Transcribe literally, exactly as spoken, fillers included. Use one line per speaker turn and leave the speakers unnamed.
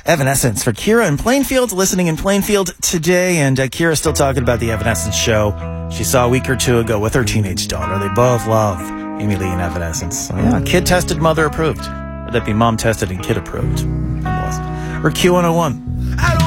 Evanescence for Kira in Plainfield, listening in Plainfield today. And uh, Kira's still talking about the Evanescence show she saw a week or two ago with her teenage daughter. They both love Amy Lee and Evanescence. So, yeah, kid tested, mother approved. Or that'd be mom tested and kid approved. We're Q one oh one.